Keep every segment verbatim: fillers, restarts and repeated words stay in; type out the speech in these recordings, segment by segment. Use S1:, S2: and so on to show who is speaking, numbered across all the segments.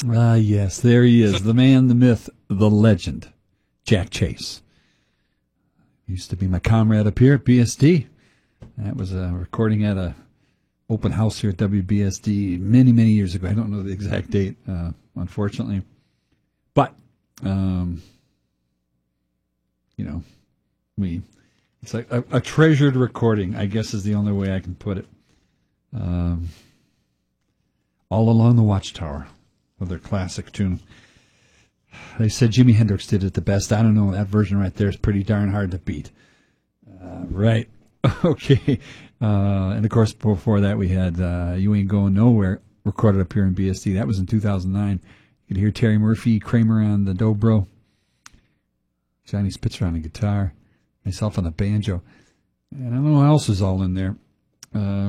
S1: Ah, yes, there he is, the man, the myth, the legend, Jack Chase. Used to be my comrade up here at B S D. That was a recording at a open house here at W B S D many, many years ago. I don't know the exact date, uh, unfortunately. But, um, you know, we it's like a, a treasured recording, I guess is the only way I can put it. Um, All Along the Watchtower with their classic tune. They said Jimi Hendrix did it the best. I don't know. That version right there is pretty darn hard to beat. Uh, right. Okay. Uh, and, of course, before that we had uh, You Ain't Going Nowhere recorded up here in B S D. That was in two thousand nine. You could hear Terry Murphy, Kramer on the dobro, Johnny Spitzer on the guitar, myself on the banjo. And I don't know who else is all in there. Uh,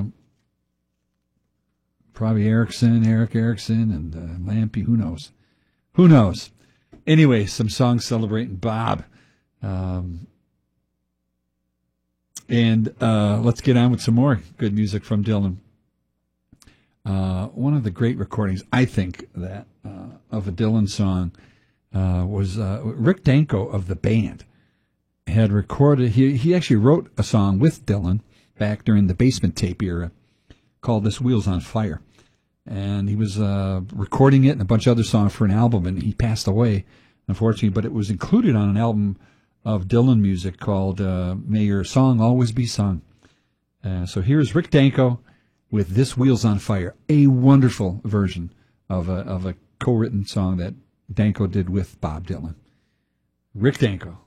S1: probably Erickson, Eric Erickson, and uh, Lampy. Who knows? Who knows? Anyway, some songs celebrating Bob. Um, and uh, let's get on with some more good music from Dylan. Uh, one of the great recordings, I think, that uh, of a Dylan song uh, was uh, Rick Danko of the band had recorded. He he actually wrote a song with Dylan back during the Basement Tape era called "This Wheel's on Fire," and he was uh, recording it and a bunch of other songs for an album, and he passed away, unfortunately. But it was included on an album of Dylan music called uh, "May Your Song Always Be Sung." Uh, so here's Rick Danko with "This Wheel's on Fire," a wonderful version of a of a co-written song that Danko did with Bob Dylan. Rick Danko.